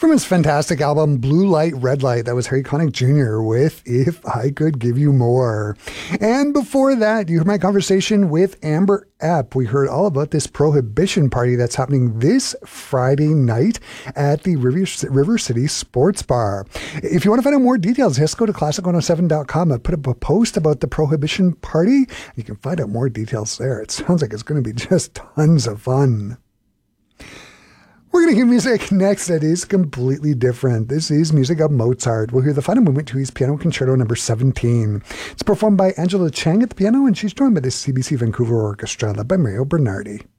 From his fantastic album, Blue Light, Red Light, that was Harry Connick Jr. with If I Could Give You More. And before that, you heard my conversation with Amber Epp. We heard all about this prohibition party that's happening this Friday night at the River City Sports Bar. If you want to find out more details, just go to classic107.com. I put up a post about the prohibition party. You can find out more details there. It sounds like it's going to be just tons of fun. We're going to hear music next that is completely different. This is music of Mozart. We'll hear the final movement to his Piano Concerto number 17. It's performed by Angela Chang at the piano, and she's joined by the CBC Vancouver Orchestra, led by Mario Bernardi.